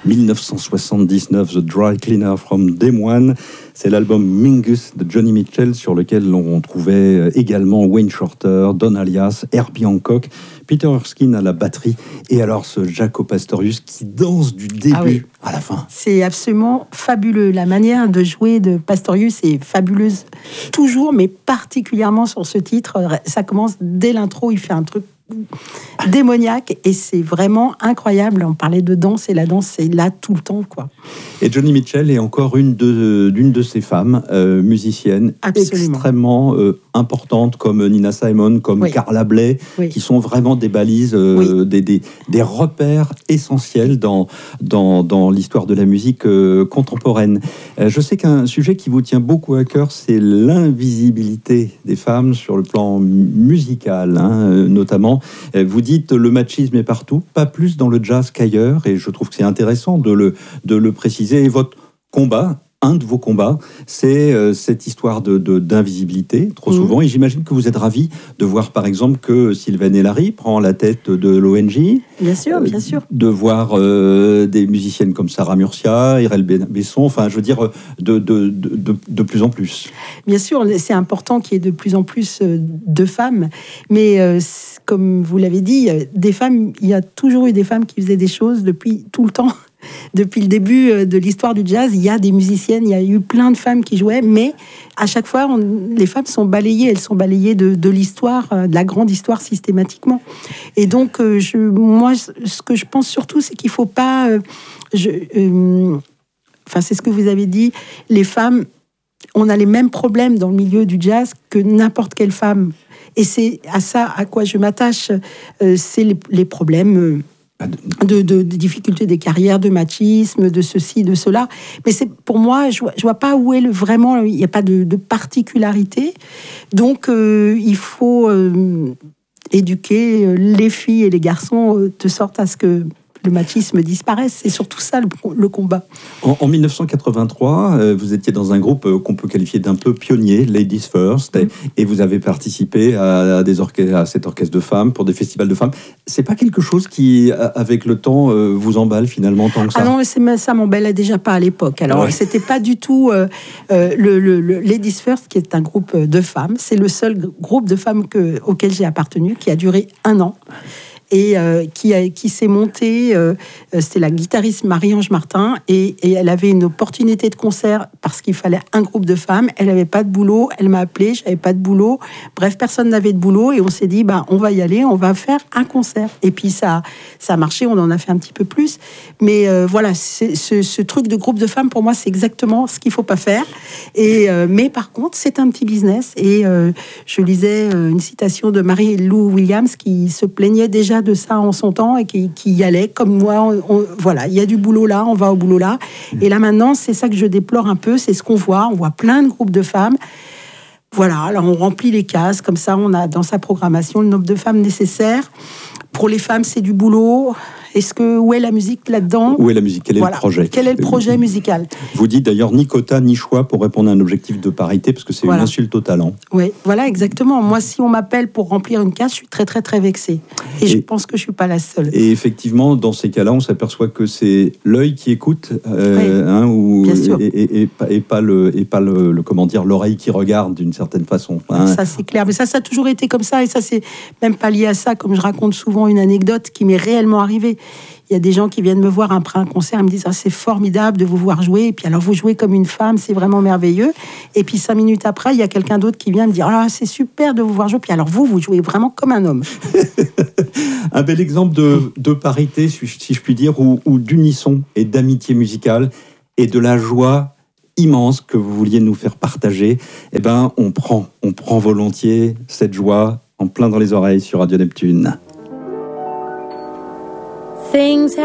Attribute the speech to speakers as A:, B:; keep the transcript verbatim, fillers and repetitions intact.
A: dix-neuf cent soixante-dix-neuf, The Dry Cleaner from Day One. C'est l'album Mingus de Johnny Mitchell sur lequel on trouvait également Wayne Shorter, Don Alias, Herbie Hancock, Peter Erskine à la batterie et alors ce Jaco Pastorius qui danse du début ah oui. à la fin.
B: C'est absolument fabuleux. La manière de jouer de Pastorius est fabuleuse toujours, mais particulièrement sur ce titre. Ça commence dès l'intro, il fait un truc démoniaque et c'est vraiment incroyable. On parlait de danse et la danse c'est là tout le temps quoi.
A: Et Johnny Mitchell est encore une de d'une de ces femmes euh, musiciennes Absolument. extrêmement euh, importantes comme Nina Simone, comme oui. Carla Bley, oui. qui sont vraiment des balises, euh, oui. des, des des repères essentiels dans dans dans l'histoire de la musique euh, contemporaine. Euh, je sais qu'un sujet qui vous tient beaucoup à cœur, c'est l'invisibilité des femmes sur le plan musical, hein, euh, notamment. Vous dites le machisme est partout, pas plus dans le jazz qu'ailleurs, et je trouve que c'est intéressant de le, de le préciser. Et votre combat, un de vos combats, c'est euh, cette histoire de, de, d'invisibilité, trop mmh. souvent. Et j'imagine que vous êtes ravis de voir, par exemple, que Sylvain Hélary prend la tête de l'O N J.
B: Bien sûr, bien sûr.
A: Euh, de voir euh, des musiciennes comme Sarah Murcia, Irel Besson, enfin, je veux dire, de, de, de, de, de plus en plus.
B: Bien sûr, c'est important qu'il y ait de plus en plus de femmes, mais euh, comme vous l'avez dit, des femmes, il y a toujours eu des femmes qui faisaient des choses depuis tout le temps. Depuis le début de l'histoire du jazz, il y a des musiciennes, il y a eu plein de femmes qui jouaient, mais à chaque fois, on, les femmes sont balayées, elles sont balayées de, de l'histoire, de la grande histoire systématiquement. Et donc, je, moi, ce que je pense surtout, c'est qu'il ne faut pas... Je, euh, enfin, c'est ce que vous avez dit, les femmes, on a les mêmes problèmes dans le milieu du jazz que n'importe quelle femme. Et c'est à ça à quoi je m'attache, euh, c'est les, les problèmes... Euh, De, de, de difficultés des carrières, de machisme, de ceci, de cela. Mais c'est, pour moi, je ne vois pas où est le vraiment... Il n'y a pas de, de particularité. Donc, euh, il faut euh, éduquer les filles et les garçons euh, de sorte à ce que le machisme disparaisse. C'est surtout ça le, le combat.
A: En, en dix-neuf cent quatre-vingt-trois, euh, vous étiez dans un groupe euh, qu'on peut qualifier d'un peu pionnier, Ladies First, et, mmh. et vous avez participé à, à, des orchestres, à cet orchestre de femmes, pour des festivals de femmes. C'est pas quelque chose qui, avec le temps, euh, vous emballe finalement tant que ça?
B: Ah non, c'est, ça m'emballait déjà pas à l'époque. Alors, ouais. c'était pas du tout euh, euh, le, le, le Ladies First, qui est un groupe de femmes. C'est le seul groupe de femmes que, auquel j'ai appartenu, qui a duré un an. Et euh, qui, a, qui s'est montée, euh, c'était la guitariste Marie-Ange Martin, et, et elle avait une opportunité de concert parce qu'il fallait un groupe de femmes. Elle n'avait pas de boulot, elle m'a appelée, j'avais pas de boulot. Bref, personne n'avait de boulot, et on s'est dit, bah, on va y aller, on va faire un concert. Et puis ça, ça a marché, on en a fait un petit peu plus. Mais euh, voilà, c'est, ce, ce truc de groupe de femmes, pour moi, c'est exactement ce qu'il ne faut pas faire. Et, euh, mais par contre, c'est un petit business. Et euh, je lisais une citation de Mary-Lou Williams qui se plaignait déjà de ça en son temps et qui, qui y allait comme moi. On, on, voilà, il y a du boulot là, on va au boulot là. Et là maintenant, c'est ça que je déplore un peu, c'est ce qu'on voit. On voit plein de groupes de femmes. Voilà, alors on remplit les cases, comme ça on a dans sa programmation le nombre de femmes nécessaires. Pour les femmes, c'est du boulot. Est-ce que, où est la musique là-dedans?
A: Où est la musique? Quel est voilà. le projet?
B: Quel est le projet musical?
A: Vous dites d'ailleurs ni quota ni choix pour répondre à un objectif de parité, parce que c'est voilà. une insulte au talent.
B: Oui, voilà, exactement. Moi, si on m'appelle pour remplir une case, je suis très, très, très vexée. Et, et je pense que je ne suis pas la seule.
A: Et effectivement, dans ces cas-là, on s'aperçoit que c'est l'œil qui écoute, euh, oui, hein, ou,
B: bien sûr.
A: Et, et, et, et pas, le, et pas le, le, comment dire, l'oreille qui regarde d'une certaine façon. Hein.
B: Ça, c'est clair. Mais ça, ça a toujours été comme ça. Et ça, c'est même pas lié à ça. Comme je raconte souvent une anecdote qui m'est réellement arrivée. Il y a des gens qui viennent me voir après un concert et me disent ah, c'est formidable de vous voir jouer. Et puis alors vous jouez comme une femme, c'est vraiment merveilleux. Et puis cinq minutes après, il y a quelqu'un d'autre qui vient me dire ah, c'est super de vous voir jouer. Puis alors vous, vous jouez vraiment comme un homme.
A: Un bel exemple de, de parité, si je puis dire, ou, ou d'unisson et d'amitié musicale et de la joie immense que vous vouliez nous faire partager. Eh ben, on prend, on prend volontiers cette joie en plein dans les oreilles sur Radio Neptune.
C: Things